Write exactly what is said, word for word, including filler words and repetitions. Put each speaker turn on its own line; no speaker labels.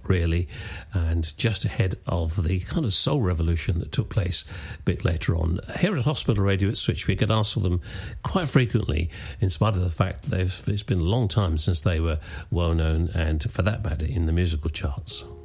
really, and just ahead of the kind of soul revolution that took place a bit later on. Here at Hospital Radio at Switch, we get asked for them quite frequently, in spite of the fact that it's been a long time since they were well known, and for that matter, in the musical charts.